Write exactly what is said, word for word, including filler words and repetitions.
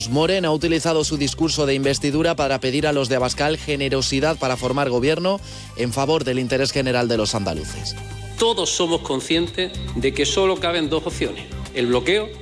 Morén ha utilizado su discurso de investidura para pedir a los de Abascal generosidad para formar gobierno en favor del interés general de los andaluces. Todos somos conscientes de que solo caben dos opciones: el bloqueo